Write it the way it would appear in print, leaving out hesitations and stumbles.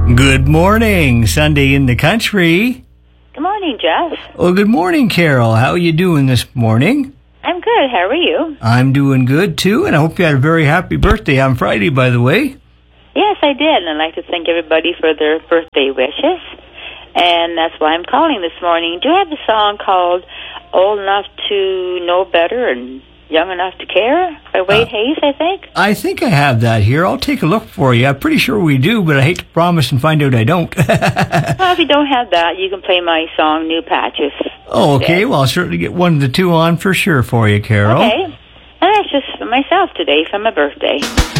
Good morning, Sunday in the country. Good morning, Jeff. Oh, good morning, Carol. How are you doing this morning? I'm good. How are you? I'm doing good, too, and I hope you had a very happy birthday on Friday, by the way. Yes, I did, and I'd like to thank everybody for their birthday wishes. And that's why I'm calling this morning. Do you have a song called Old Enough to Know Better and Young Enough to Care by Wade Hayes, I think? I think I have that here. I'll take a look for you. I'm pretty sure we do, but I hate to promise and find out I don't. Well, if you don't have that, you can play my song, New Patches. Oh, okay. Well, I'll certainly get one of the two on for sure for you, Carol. Okay. And that's just for myself today for my birthday.